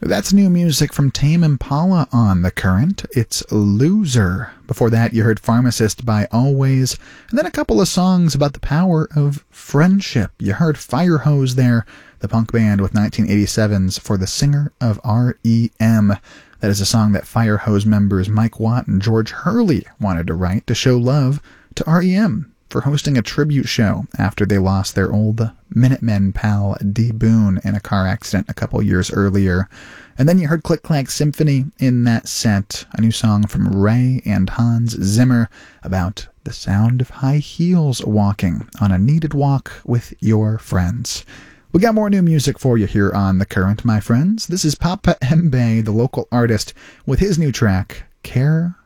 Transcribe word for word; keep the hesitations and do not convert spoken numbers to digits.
That's new music from Tame Impala on The Current. It's Loser. Before that, you heard Pharmacist by Always, and then a couple of songs about the power of friendship. You heard Firehose there, the punk band with nineteen eighty-seven's For the Singer of R E M. That is a song that Firehose members Mike Watt and George Hurley wanted to write to show love to R E M for hosting a tribute show after they lost their old Minutemen pal D. Boone in a car accident a couple years earlier. And then you heard Click Clack Symphony in that set, a new song from Ray and Hans Zimmer about the sound of high heels walking on a needed walk with your friends. We got more new music for you here on The Current, my friends. This is Papa Mbe, the local artist, with his new track, Care